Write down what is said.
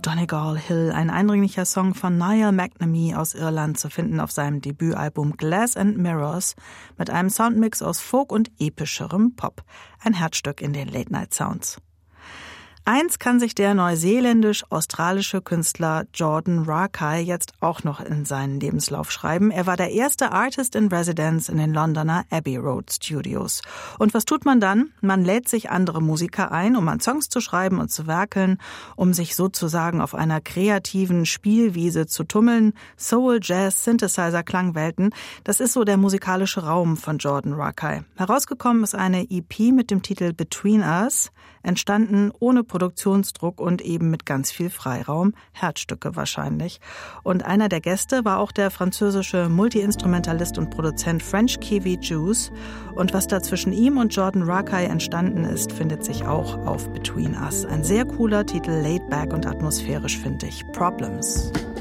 Donegal Hill, ein eindringlicher Song von Niall McNamee aus Irland, zu finden auf seinem Debütalbum Glass and Mirrors mit einem Soundmix aus Folk und epischerem Pop. Ein Herzstück in den Late-Night-Sounds. Eins kann sich der neuseeländisch-australische Künstler Jordan Rakei jetzt auch noch in seinen Lebenslauf schreiben. Er war der erste Artist in Residence in den Londoner Abbey Road Studios. Und was tut man dann? Man lädt sich andere Musiker ein, um an Songs zu schreiben und zu werkeln, um sich sozusagen auf einer kreativen Spielwiese zu tummeln. Soul, Jazz, Synthesizer, Klangwelten, das ist so der musikalische Raum von Jordan Rakei. Herausgekommen ist eine EP mit dem Titel Between Us, entstanden ohne Produktionsdruck und eben mit ganz viel Freiraum, Herzstücke wahrscheinlich. Und einer der Gäste war auch der französische Multi-Instrumentalist und Produzent French Kiwi Juice. Und was da zwischen ihm und Jordan Rakei entstanden ist, findet sich auch auf Between Us. Ein sehr cooler Titel, laid back und atmosphärisch, finde ich. Problems.